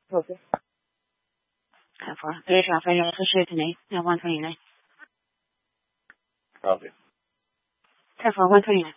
Copy. 10-4. Ready to offer your shoot tonight. Now 129. Copy. 10-4, 129.